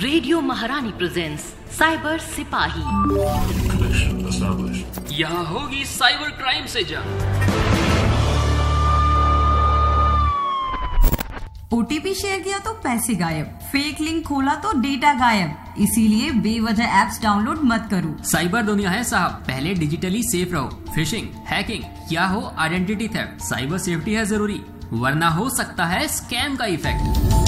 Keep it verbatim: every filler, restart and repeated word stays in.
Radio महारानी presents cyber सिपाही। यहाँ होगी साइबर क्राइम से जंग। ओटीपी शेयर किया तो पैसे गायब, फेक लिंक खोला तो डेटा गायब, इसीलिए बेवजह एप्स डाउनलोड मत करो। साइबर दुनिया है साहब, पहले डिजिटली सेफ रहो। फिशिंग, हैकिंग या हो आइडेंटिटी थेफ्ट, साइबर सेफ्टी है जरूरी, वरना हो सकता है स्कैम का इफेक्ट।